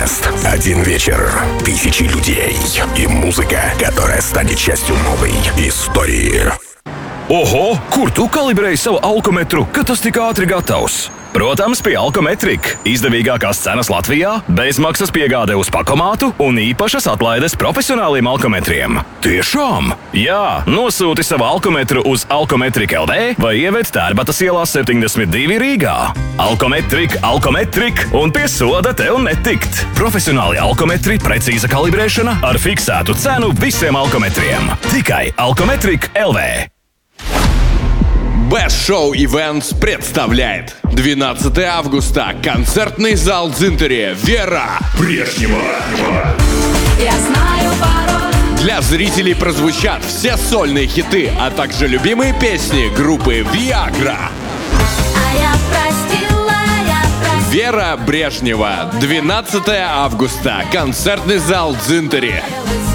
Фест. Один вечер, тысячи людей и музыка, которая станет частью новой истории. Oho, kur tu kalibrēji savu alkometru, kad tas tik ātri gatavs? Protams, pie Alkometrika. Izdevīgākās cenas Latvijā, bezmaksas piegāde uz pakomātu un īpašas atlaides profesionāliem alkometriem. Tiešām? Jā, nosūti savu alkometru uz Alkometrika LV vai ieved Tērbatas ielā 72 Rīgā. Alkometrik un pie soda tev netikt. Profesionāli alkometri, precīza kalibrēšana ar fiksētu cenu visiem alkometriem. Tikai Alkometrika LV. Best Show Events представляет 12 августа. Концертный зал Дзинтери. Вера Брежнева. Я знаю пароль. Для зрителей прозвучат все сольные хиты, а также любимые песни группы Viagra. А я простила. Вера Брежнева. 12 августа. Концертный зал Дзинтери.